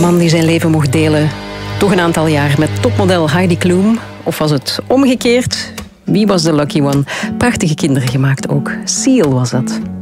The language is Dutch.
man die zijn leven mocht delen, toch een aantal jaar met topmodel Heidi Klum. Of was het omgekeerd? Wie was de lucky one? Prachtige kinderen gemaakt ook. Seal was dat.